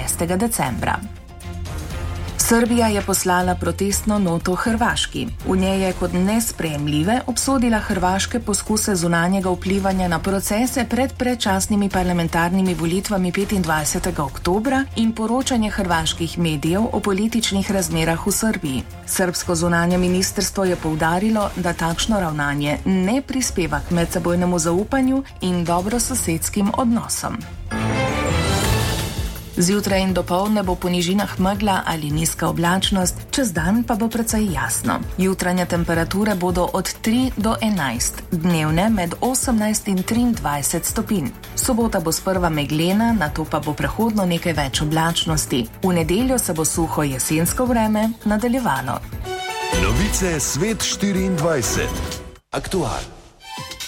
6. decembra. Srbija je poslala protestno noto Hrvaški. V njej je kot nesprejemljive obsodila hrvaške poskuse zunanjega vplivanja na procese pred predčasnimi parlamentarnimi volitvami 25. oktobra in poročanje hrvaških medijev o političnih razmerah v Srbiji. Srbsko zunanje ministrstvo je poudarilo, da takšno ravnanje ne prispeva k medsebojnemu zaupanju in dobrososedskim odnosom. Zjutraj in dopoldne bo po nižinah megla ali nizka oblačnost, čez dan pa bo precej jasno. Jutranje temperature bodo od 3 do 11, dnevne med 18 in 23 stopinj. Sobota bo sprva meglena, nato pa bo prehodno nekaj več oblačnosti. V nedeljo se bo suho jesensko vreme nadaljevalo. Novice Svet 24. Aktual.